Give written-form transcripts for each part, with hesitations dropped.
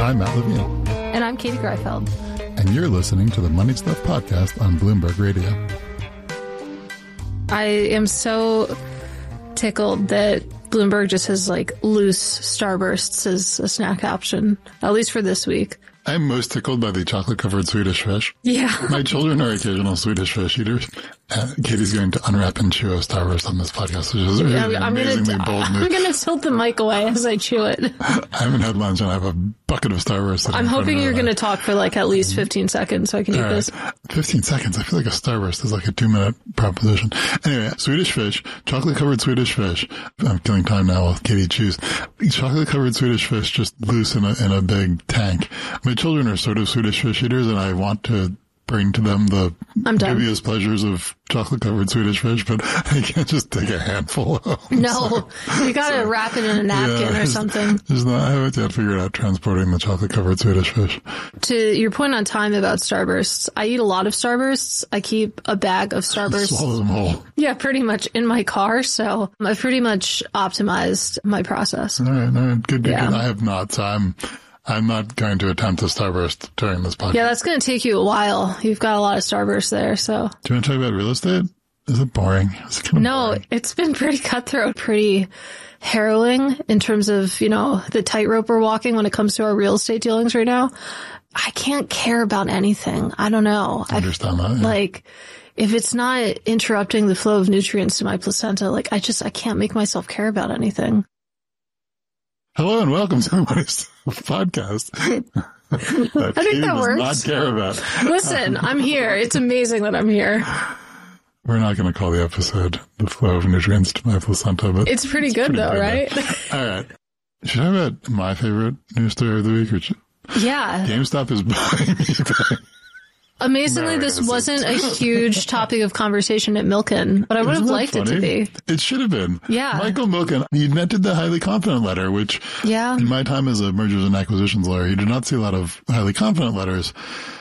I'm Matt Levine. And I'm Katie Greifeld. And you're listening to the Money Stuff Podcast on Bloomberg Radio. I am so tickled that Bloomberg just has like loose Starbursts as a snack option, at least for this week. I'm most tickled by the chocolate-covered Swedish fish. Yeah. My children are occasional Swedish fish eaters. Katie's going to unwrap and chew a Starburst on this podcast, which is amazingly bold move. I'm going to tilt the mic away as I chew it. I haven't had lunch and I have a bucket of Starburst. I'm hoping you're going to talk for like at least 15 seconds so I can eat this. 15 seconds? I feel like a Starburst is like a 2-minute proposition. Anyway, Swedish fish, chocolate-covered Swedish fish. I'm killing time now while Katie chews. Chocolate-covered Swedish fish just loose in a big tank. My children are sort of Swedish fish eaters, and I want to bring to them the dubious pleasures of chocolate-covered Swedish fish, but I can't just take a handful home. No, you got to wrap it in a napkin or something. I haven't yet figured out transporting the chocolate-covered Swedish fish. To your point on time about Starbursts, I eat a lot of Starbursts. I keep a bag of Starbursts. Swallow them whole. Yeah, pretty much in my car, so I've pretty much optimized my process. All right, good. I have not, so I'm not going to attempt a Starburst during this podcast. Yeah, that's going to take you a while. You've got a lot of Starbursts there, so. Do you want to talk about real estate? Is it boring? No, it's been pretty cutthroat, pretty harrowing in terms of, the tightrope we're walking when it comes to our real estate dealings right now. I can't care about anything. I don't know. I understand that. Yeah. Like, if it's not interrupting the flow of nutrients to my placenta, like, I can't make myself care about anything. Hello and welcome to the Money Stuff Podcast. I think that works. Not care about. Listen, I'm here. It's amazing that I'm here. We're not going to call the episode "The Flow of Nutrients to My Placenta," but it's pretty good though, right? All right. Should I talk about my favorite news story of the week? Yeah. GameStop is buying eBay. Amazingly, this wasn't a huge topic of conversation at Milken, but I would have liked it to be. It should have been. Yeah. Michael Milken, he invented the highly confident letter, which in my time as a mergers and acquisitions lawyer, you did not see a lot of highly confident letters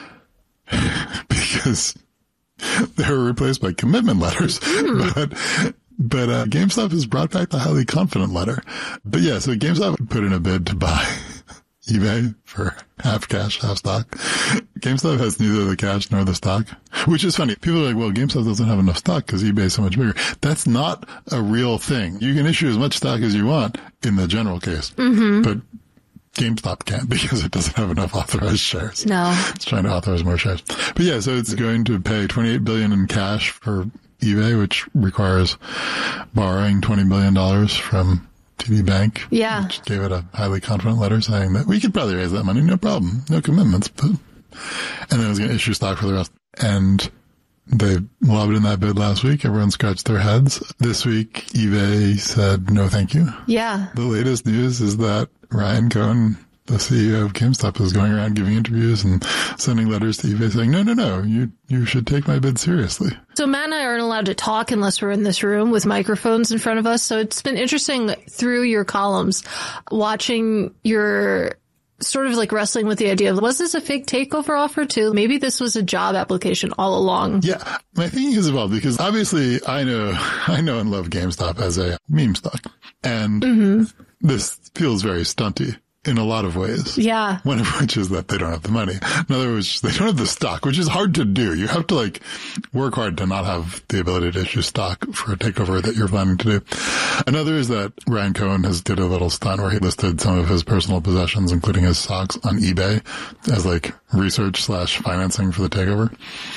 because they were replaced by commitment letters. But GameStop has brought back the highly confident letter. But yeah, so GameStop put in a bid to buy eBay for half cash, half stock. GameStop has neither the cash nor the stock, which is funny. People are like, well, GameStop doesn't have enough stock because eBay is so much bigger. That's not a real thing. You can issue as much stock as you want in the general case, but GameStop can't because it doesn't have enough authorized shares. No. It's trying to authorize more shares. But yeah, so it's going to pay $28 billion in cash for eBay, which requires borrowing $20 billion from TD Bank. Yeah. Which gave it a highly confident letter saying that we could probably raise that money, no problem, no commitments, and then it was going to issue stock for the rest. And they lobbed in that bid last week. Everyone scratched their heads. This week, eBay said no thank you. Yeah. The latest news is that Ryan Cohen, the CEO of GameStop, is going around giving interviews and sending letters to eBay saying, no, you should take my bid seriously. So Matt and I aren't allowed to talk unless we're in this room with microphones in front of us. So it's been interesting through your columns, watching your sort of like wrestling with the idea of, was this a fake takeover offer too? Maybe this was a job application all along. Yeah. My thinking has evolved because obviously I know and love GameStop as a meme stock. And this feels very stunty in a lot of ways. Yeah. One of which is that they don't have the money. Another which they don't have the stock, which is hard to do. You have to work hard to not have the ability to issue stock for a takeover that you're planning to do. Another is that Ryan Cohen did a little stunt where he listed some of his personal possessions, including his socks, on eBay as research/financing for the takeover.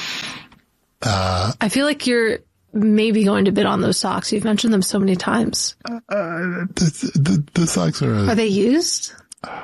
I feel like you're maybe going to bid on those socks. You've mentioned them so many times. The socks are they used?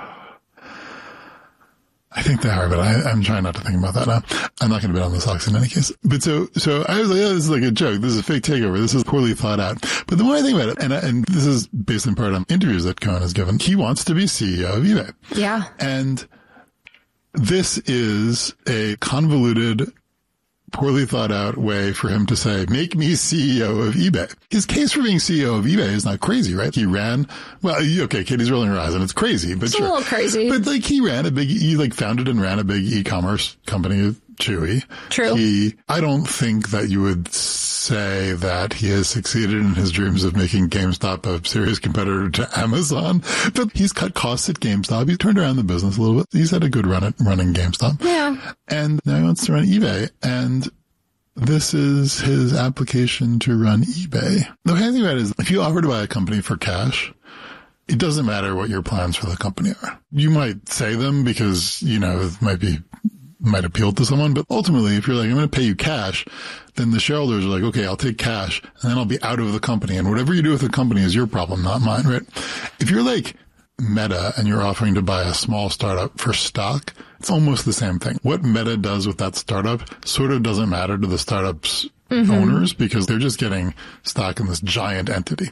I think they are, but I'm trying not to think about that now. I'm not going to bid on the socks in any case. But so I was like, oh, this is like a joke. This is a fake takeover. This is poorly thought out. But the more I think about it, and this is based in part on interviews that Cohen has given, he wants to be CEO of eBay. Yeah. And this is a convoluted, poorly thought out way for him to say, make me CEO of eBay. His case for being CEO of eBay is not crazy, right? He ran, Katie's rolling her eyes and it's crazy, but it's a little crazy. But he founded and ran a big e-commerce company, Chewy. True. I don't think that you would say that he has succeeded in his dreams of making GameStop a serious competitor to Amazon, but he's cut costs at GameStop. He's turned around the business a little bit. He's had a good run at running GameStop. Yeah. And now he wants to run eBay. And this is his application to run eBay. The funny thing about it is, if you offer to buy a company for cash, it doesn't matter what your plans for the company are. You might say them because, you know, it might appeal to someone, but ultimately, if you're like, I'm going to pay you cash, then the shareholders are like, okay, I'll take cash and then I'll be out of the company. And whatever you do with the company is your problem, not mine, right? If you're like Meta and you're offering to buy a small startup for stock, it's almost the same thing. What Meta does with that startup sort of doesn't matter to the startup's owners because they're just getting stock in this giant entity.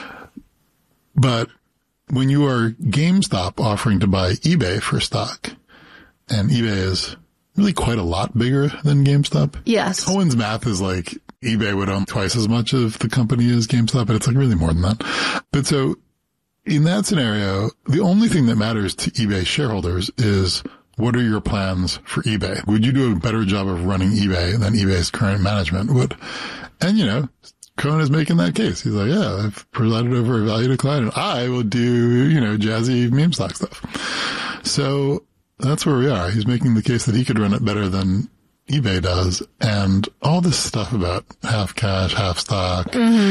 But when you are GameStop offering to buy eBay for stock, and eBay is really quite a lot bigger than GameStop. Yes. Cohen's math is like eBay would own twice as much of the company as GameStop, but it's like really more than that. But so in that scenario, the only thing that matters to eBay shareholders is what are your plans for eBay? Would you do a better job of running eBay than eBay's current management would? And, you know, Cohen is making that case. He's like, yeah, I've presided over a value decline and I will do, you know, jazzy meme stock stuff. So that's where we are. He's making the case that he could run it better than eBay does. And all this stuff about half cash, half stock,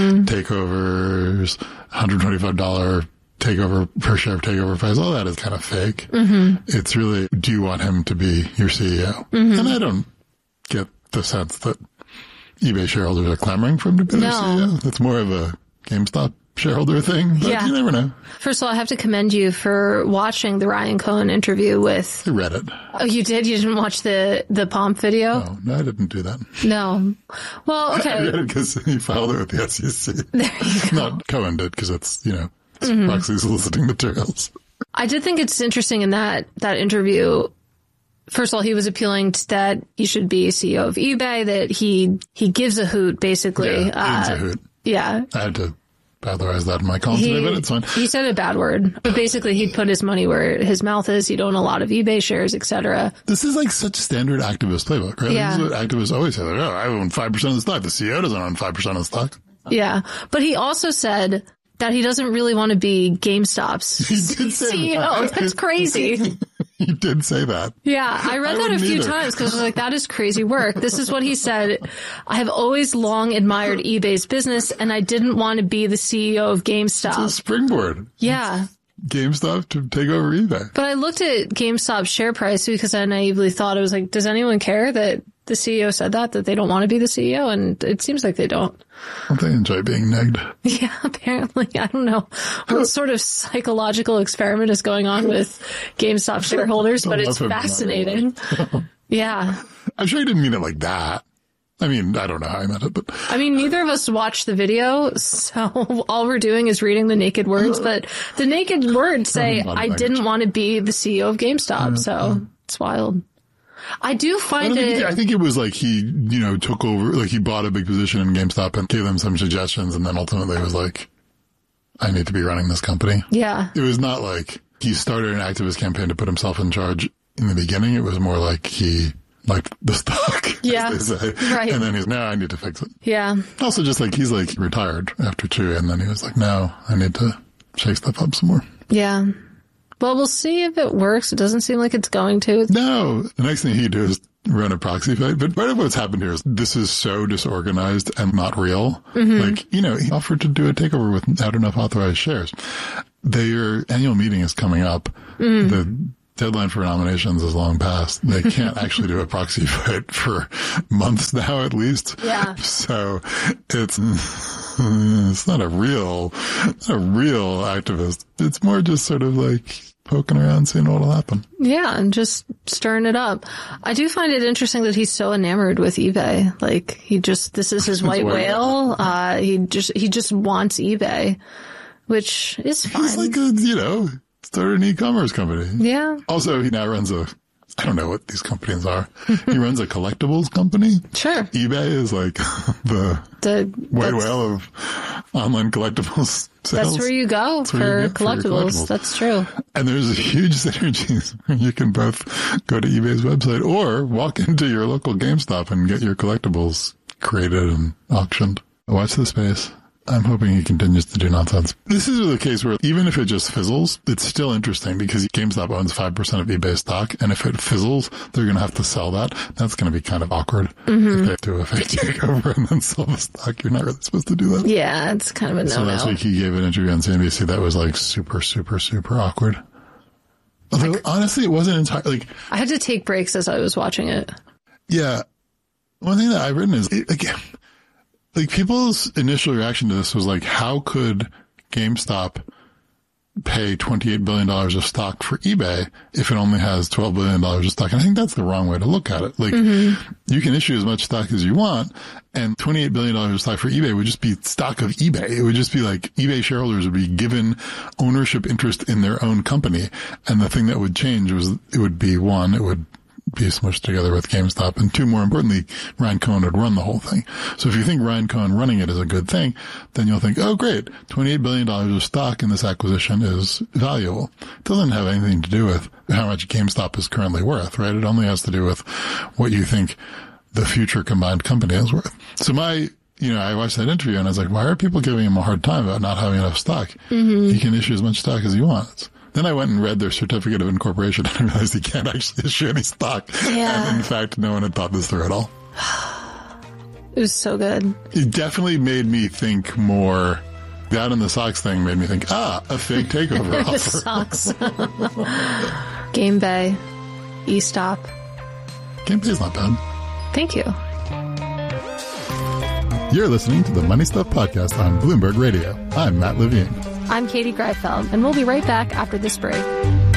takeovers, $125 takeover per share of takeover price, all that is kind of fake. It's really, do you want him to be your CEO? And I don't get the sense that eBay shareholders are clamoring for him to be their CEO. That's more of a GameStop shareholder thing, but you never know. First of all, I have to commend you for watching the Ryan Cohen interview with... I read it. Oh, you did? You didn't watch the Pomp video? No, I didn't do that. No. Well, okay. I read it because he filed it with the SEC. There you go. Not Cohen did because it's, you know, it's proxy soliciting materials. I did think it's interesting in that interview. First of all, he was appealing to that you should be CEO of eBay, that he gives a hoot, basically. Yeah, gives a hoot. Yeah. I had to valorize that in my column today, but it's fine. He said a bad word, but basically he'd put his money where his mouth is. He'd own a lot of eBay shares, etc. This is like such standard activist playbook, right? Yeah. This is what activists always say. Like, oh, I own 5% of the stock. The CEO doesn't own 5% of the stock. Yeah. But he also said that he doesn't really want to be GameStop's CEO. That's crazy. He did say that. Yeah, I read that a few times because I was like, that is crazy work. This is what he said. I have always long admired eBay's business and I didn't want to be the CEO of GameStop. It's a springboard. Yeah. GameStop to take over eBay. But I looked at GameStop's share price because I naively thought, I was like, does anyone care that the CEO said that they don't want to be the CEO? And it seems like they don't. Well, they enjoy being negged. Yeah, apparently. I don't know what sort of psychological experiment is going on with GameStop shareholders, but it's fascinating. Yeah. I'm sure he didn't mean it like that. I mean, I don't know how I meant it, but... I mean, neither of us watched the video, so all we're doing is reading the naked words, but the naked words say, I didn't want to be the CEO of GameStop, so it's wild. I do find I think it was like he, you know, took over, like he bought a big position in GameStop and gave them some suggestions, and then ultimately was like, I need to be running this company. Yeah. It was not like he started an activist campaign to put himself in charge in the beginning. It was more like he liked the stock, yeah, as they say. Right. And then he's, no, I need to fix it. Yeah. Also just like, he's like retired after Chewy, and then he was like, no, I need to shake stuff up some more. Yeah. Well, we'll see if it works. It doesn't seem like it's going to. No. The next thing he'd do is run a proxy fight. But part of what's happened here is this is so disorganized and not real. Like, you know, he offered to do a takeover without enough authorized shares. Their annual meeting is coming up. The deadline for nominations is long past. They can't actually do a proxy fight for months now, at least. Yeah. So it's not a real activist. It's more just sort of like poking around, seeing what'll happen. Yeah, and just stirring it up. I do find it interesting that he's so enamored with eBay. Like this is his white whale. He just wants eBay, which is fine. He's like started an e-commerce company. Yeah. Also, he now runs I don't know what these companies are. He runs a collectibles company. Sure. eBay is like the white whale of online collectibles sales. That's where you go for collectibles. That's true. And there's huge synergies. You can both go to eBay's website or walk into your local GameStop and get your collectibles created and auctioned. Watch this space. I'm hoping he continues to do nonsense. This is the case where even if it just fizzles, it's still interesting because GameStop owns 5% of eBay stock. And if it fizzles, they're going to have to sell that. That's going to be kind of awkward if they do a fake takeover and then sell the stock. You're not really supposed to do that. Yeah, it's kind of a no-no. So last week he gave an interview on CNBC that was like super, super, super awkward. Although honestly, it wasn't entirely like, I had to take breaks as I was watching it. Yeah. One thing that I've written is, again, like people's initial reaction to this was like, how could GameStop pay $28 billion of stock for eBay if it only has $12 billion of stock? And I think that's the wrong way to look at it. Like you can issue as much stock as you want, and $28 billion of stock for eBay would just be stock of eBay. It would just be like eBay shareholders would be given ownership interest in their own company. And the thing that would change was it would be one, it would be smushed together with GameStop, and two, more importantly, Ryan Cohen would run the whole thing. So if you think Ryan Cohen running it is a good thing, then you'll think, oh great, $28 billion of stock in this acquisition is valuable. It doesn't have anything to do with how much GameStop is currently worth, right? It only has to do with what you think the future combined company is worth. So I watched that interview and I was like, why are people giving him a hard time about not having enough stock? He can issue as much stock as he wants. Then I went and read their certificate of incorporation and I realized he can't actually issue any stock. Yeah. And in fact, no one had thought this through at all. It was so good. It definitely made me think more. That and the socks thing made me think, a fake takeover offer. The socks. Game Bay. E-Stop. Game Bay's not bad. Thank you. You're listening to the Money Stuff Podcast on Bloomberg Radio. I'm Matt Levine. I'm Katie Greifeld, and we'll be right back after this break.